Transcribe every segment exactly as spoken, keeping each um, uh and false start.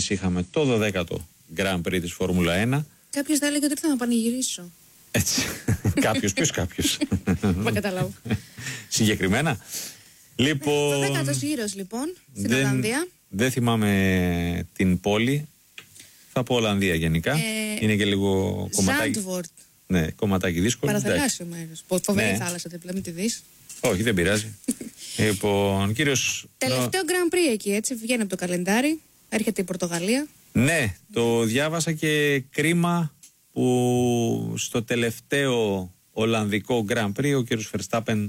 εμείς είχαμε το δωδέκατο Grand Prix της Φόρμουλα ένα. Κάποιος θα έλεγε ότι ήρθα να πανηγυρίσω. Έτσι. Κάποιος, ποιος κάποιος. Δεν καταλάβω. Συγκεκριμένα. Λοιπόν. Το δέκατος γύρος λοιπόν στην δεν, Ολλανδία. Δεν θυμάμαι την πόλη. Θα πω Ολλανδία γενικά. Ε, Είναι και λίγο κομματάκι. Ζάντβορτ. Ναι, κομματάκι δύσκολο. Παραθαλάσσιο μέρος. Φοβερή ναι. θάλασσα, δεν μην τη δεις. Όχι, δεν πειράζει. Λοιπόν, κύριος. Τελευταίο Grand Prix εκεί, έτσι. Βγαίνει από το καλεντάρι. Έρχεται η Πορτογαλία. Ναι, το διάβασα και κρίμα που στο τελευταίο Ολλανδικό Grand Prix ο κύριος Verstappen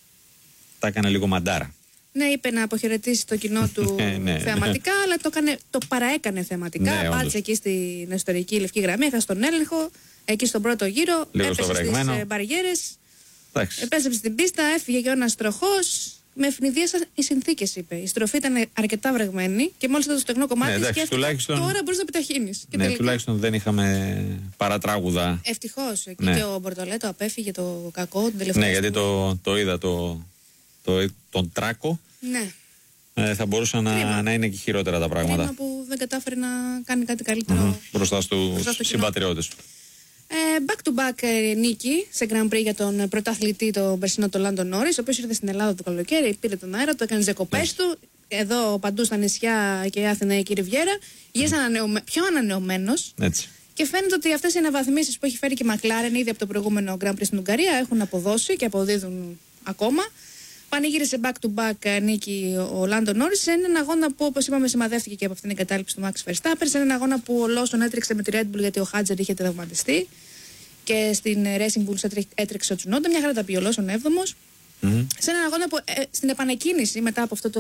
τα έκανε λίγο μαντάρα. Ναι, είπε να αποχαιρετήσει το κοινό του ναι, ναι, θεαματικά, ναι. αλλά το, έκανε, το παραέκανε θεαματικά. Ναι, πάτησε εκεί στην ιστορική λευκή γραμμή, έχασε τον έλεγχο. Εκεί στον πρώτο γύρο, λίγο έπεσε στις μπαριέρες, επέστρεψε στην πίστα, έφυγε και ο ένας τροχός. Με ευνηδίασαν οι συνθήκες, είπε. Η στροφή ήταν αρκετά βρεγμένη και μόλις ήταν το στεγνό κομμάτι, ναι, εντάξει, σκέφτηκα τουλάχιστον... τώρα μπορείς να επιταχύνεις. Ναι, τελικά... τουλάχιστον δεν είχαμε παρατράγουδα. Ευτυχώς. Εκεί ναι. και ο Μπορτολέτο απέφυγε το κακό την τελευταία. Ναι, γιατί το, το είδα το, το, τον τράκο. Ναι. Ε, θα μπορούσαν να, να είναι και χειρότερα τα πράγματα. Κρίμα που δεν κατάφερε να κάνει κάτι καλύτερο mm-hmm. μπροστά στους συμπατριώτες. Back to back νίκη σε Grand Prix για τον πρωταθλητή, τον περσινό τον Λάντο Νόρις, ο οποίος ήρθε στην Ελλάδα το καλοκαίρι, πήρε τον αέρα, το έκανε τις διακοπές του. Εδώ παντού στα νησιά και η Άθηνα και η Ριβιέρα. Γύρισε ανανεωμέ... πιο ανανεωμένος. Έτσι. Και φαίνεται ότι αυτές οι αναβαθμίσεις που έχει φέρει και η McLaren ήδη από το προηγούμενο Grand Prix στην Ουγγαρία έχουν αποδώσει και αποδίδουν ακόμα. Πανηγύρισε back to back νίκη ο Λάντο Νόρις σε έναν αγώνα που, όπως είπαμε, σημαδεύτηκε και από αυτήν την εγκατάλειψη του Max Verstappen. Σε έναν αγώνα που ο Lawson έτρεξε με τη Red Bull γιατί ο Χάτζερ είχε τραυματιστεί. Και στην Racing Bulls έτρεξε ο Τσουνόντα. Μια χαρά τα πει ο Lawson έβδομος. Mm-hmm. Σε έναν αγώνα που ε, στην επανεκκίνηση μετά από αυτό το,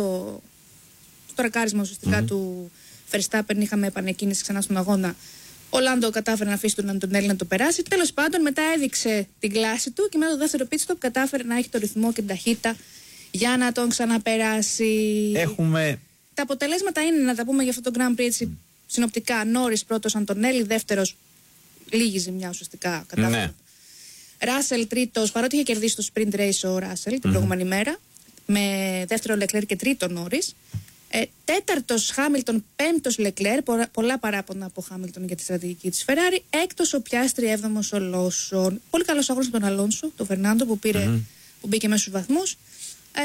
το τρακάρισμα ουσιαστικά mm-hmm. του Verstappen, είχαμε επανεκκίνηση ξανά στον αγώνα. Ο Λάντο κατάφερε να αφήσει τον Αντωνέλη να το περάσει. Τέλος πάντων, μετά έδειξε την κλάση του και μετά το δεύτερο pit stop κατάφερε να έχει το ρυθμό και την ταχύτητα για να τον ξαναπεράσει. Έχουμε... Τα αποτελέσματα είναι, να τα πούμε για αυτό το Grand Prix έτσι, mm. συνοπτικά. Νόρις πρώτος, Αντωνέλη δεύτερος. Λίγη ζημιά ουσιαστικά κατάφερε. Ναι. Ράσελ τρίτος, παρότι είχε κερδίσει το sprint race ο Ράσελ mm-hmm. την προηγούμενη μέρα. Με δεύτερο Λεκλέρ και τρίτο Νόρις. Ε, τέταρτος Χάμιλτον, πέμπτος Λεκλέρ, πολλά παράπονα από Χάμιλτον για τη στρατηγική της Φεράρι. Έκτος ο Πιάστρι, έβδομος ο Λόσον. Πολύ καλός αγώνας από τον Αλόνσο, τον Φερνάντο που, πήρε, mm-hmm. που μπήκε μέσα στους βαθμούς. Ε,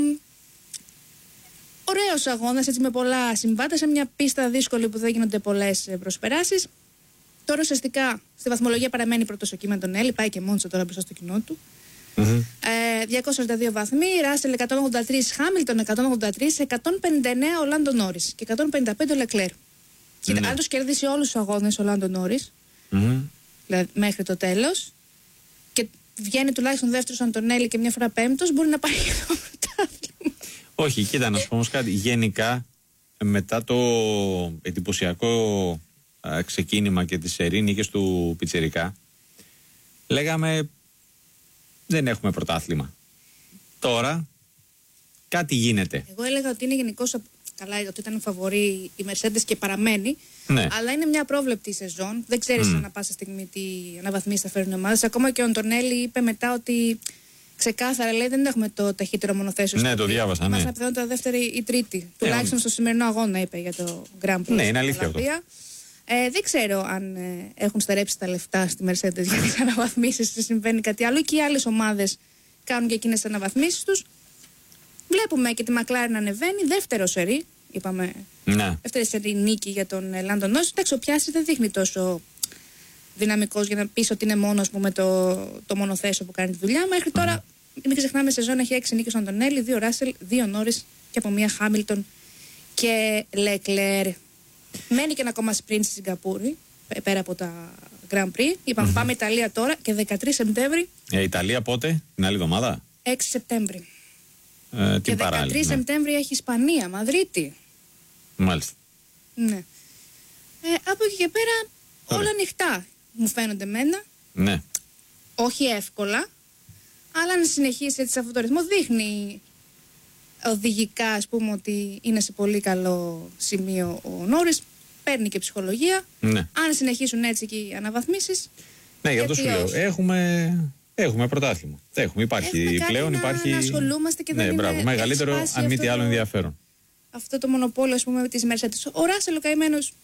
ωραίος αγώνας, έτσι με πολλά συμβάντα, σε μια πίστα δύσκολη που δεν γίνονται πολλές προσπεράσεις. Τώρα ουσιαστικά στη βαθμολογία παραμένει πρώτος ο Κίμεν τον Έλλη, πάει και μόνος τώρα μπροστά στο κοινό του. Mm-hmm. Ε, διακόσιοι ογδόντα δύο βαθμοί, Ράσελ εκατόν ογδόντα τρία, Χάμιλτον εκατόν ογδόντα τρία, εκατόν πενήντα εννέα ο Λάντο Νόρις και εκατόν πενήντα πέντε ο Λεκλέρ. Κοίτα, mm-hmm. αν τους κερδίσει όλους τους αγώνες ο Λάντο Νόρις, mm-hmm. δηλαδή μέχρι το τέλος, και βγαίνει τουλάχιστον δεύτερος Αντωνέλη και μια φορά πέμπτος, μπορεί να πάει και το πρωτάθλημα. Όχι, κοίτα, να σου πω όμως κάτι. Γενικά, μετά το εντυπωσιακό ξεκίνημα και της Ερήνικης του Πιτσιρικά, λέγαμε δεν έχουμε πρωτάθλημα. Τώρα κάτι γίνεται. Εγώ έλεγα ότι είναι γενικώς καλά, ότι ήταν φαβορή η Mercedes και παραμένει, ναι. αλλά είναι μια πρόβλεπτη σεζόν. Δεν ξέρεις mm. ανά πάσα στιγμή τι αναβαθμίσεις θα φέρουν οι ομάδες. Ακόμα και ο Αντωνέλη είπε μετά ότι ξεκάθαρα λέει δεν έχουμε το ταχύτερο μονοθέσιο. Ναι, το διάβασα. Ναι. Μας πιθανότητα δεύτερη ή τρίτη. Ε, τουλάχιστον στο σημερινό αγώνα είπε για το Grand Prix. Ναι, είναι αλήθεια αυτό. Ε, δεν ξέρω αν ε, έχουν στερέψει τα λεφτά στη Mercedes για τις αναβαθμίσεις, συμβαίνει κάτι άλλο, και οι άλλες ομάδες κάνουν και εκείνες τις αναβαθμίσεις τους. Βλέπουμε και τη McLaren να ανεβαίνει, δεύτερο σερί, είπαμε. Ναι. Δεύτερη σερί νίκη για τον Λάντο Νόρις. Εντάξει, ο Πιάστρι δεν δείχνει τόσο δυναμικός για να πεις ότι είναι μόνος μου με το, το μονοθέσιο που κάνει τη δουλειά. Μέχρι τώρα, mm. μην ξεχνάμε, σεζόν έχει έξι νίκες ο Αντωνέλη, δύο Ράσελ, δύο Νόρις και από μία Χάμιλτον και Λεκλέρ. Μένει και ένα ακόμα sprint στη Σιγκαπούρη, πέρα από τα Grand Prix. Είπαμε, mm-hmm. πάμε Ιταλία τώρα και δεκατρείς Σεπτέμβρη. Ε, Ιταλία πότε, την άλλη εβδομάδα? έξι Σεπτέμβρη. Ε, και δεκατρείς ναι. Σεπτέμβρη έχει Ισπανία, Μαδρίτη. Μάλιστα. Ναι. Ε, από εκεί και πέρα Ωραία. όλα ανοιχτά μου φαίνονται εμένα. Ναι. Όχι εύκολα, αλλά αν συνεχίσει έτσι σε αυτόν τον ρυθμό, δείχνει οδηγικά, ας πούμε, ότι είναι σε πολύ καλό σημείο ο Νόρις. Παίρνει και ψυχολογία. Ναι. Αν συνεχίσουν έτσι και οι αναβαθμίσεις. Ναι, για αυτό σου λέω. Έχουμε, έχουμε πρωτάθλημα. Έχουμε, υπάρχει έχουμε πλέον. Να, υπάρχει... να ασχολούμαστε και ναι, δεν μπράβο, είναι μεγαλύτερο, αν μη τι άλλο, το, ενδιαφέρον. Αυτό το μονοπόλιο, ας πούμε, με τις Mercedes. Ο Ράσελ ο καημένος